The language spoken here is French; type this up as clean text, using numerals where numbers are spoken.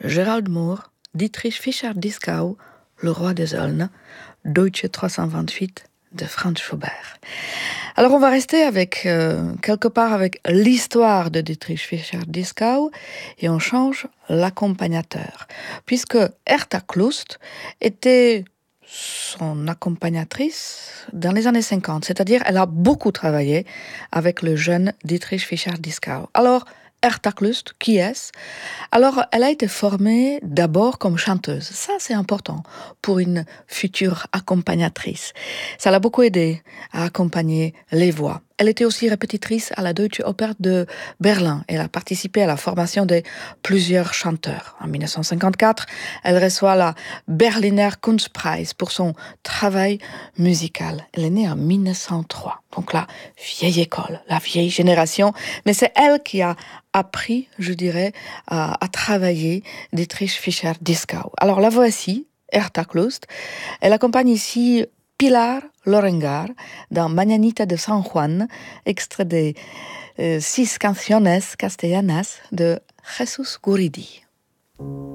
Gerald Moore, Dietrich Fischer-Dieskau, Le Roi des Aulnes, Deutsche 328 de Franz Schubert. Alors on va rester avec quelque part avec l'histoire de Dietrich Fischer-Dieskau et on change l'accompagnateur. Puisque Herta Klust était son accompagnatrice dans les années 50, c'est-à-dire elle a beaucoup travaillé avec le jeune Dietrich Fischer-Dieskau. Alors, Herta Klust, qui est-ce? Alors, elle a été formée d'abord comme chanteuse. Ça, c'est important pour une future accompagnatrice. Ça l'a beaucoup aidé à accompagner les voix. Elle était aussi répétitrice à la Deutsche Oper de Berlin. Elle a participé à la formation de plusieurs chanteurs. En 1954, elle reçoit la Berliner Kunstpreis pour son travail musical. Elle est née en 1903. Donc la vieille école, la vieille génération. Mais c'est elle qui a appris, je dirais, à travailler Dietrich Fischer-Dieskau. Alors la voici, Herta Klust. Elle accompagne ici Pilar Lorengar dans Mañanita de San Juan, extrait de 6 canciones castellanas de Jesús Guridi.